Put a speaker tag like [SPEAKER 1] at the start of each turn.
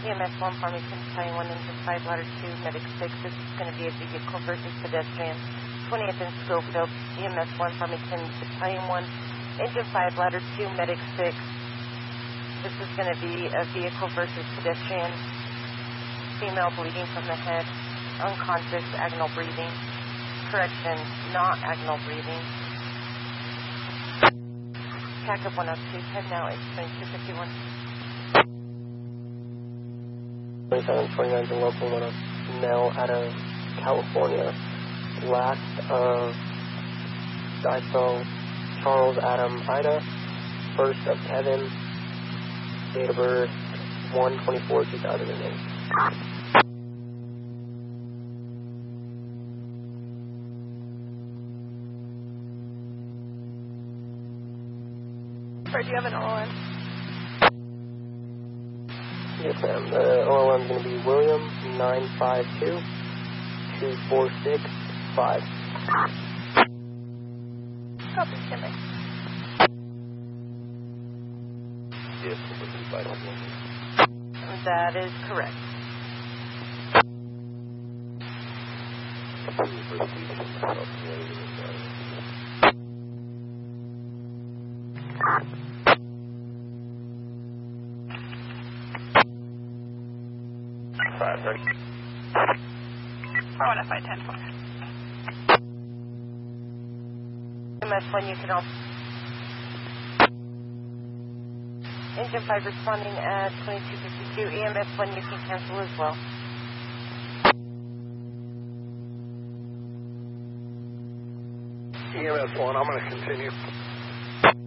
[SPEAKER 1] EMS 1, Farmington, Battalion 1, Engine 5, Ladder 2, Medic 6. This is going to be a vehicle versus pedestrian. 20th and Schofield, EMS 1, Farmington, Battalion 1, Engine 5, Ladder 2, Medic 6. This is going to be a vehicle versus pedestrian. Female bleeding from the head, unconscious, agonal breathing. Correction, not agonal breathing. Backup 102, head now, it's 2251.
[SPEAKER 2] 2729 and local 1 Mel out of California. Last of Daiso, Charles Adam Ida. First of Kevin. Date of birth 1/24/2008.
[SPEAKER 3] Do you have an OLM?
[SPEAKER 2] Yes, ma'am. The OLM is going to be William 952 2465.
[SPEAKER 3] Copy, Timmy.
[SPEAKER 2] Yes,
[SPEAKER 1] That is correct.
[SPEAKER 3] Forward FI 10-4.
[SPEAKER 1] EMS 1, you can also... Engine 5 responding at 2252. EMS 1, you can cancel as well.
[SPEAKER 4] EMS 1, I'm going to continue.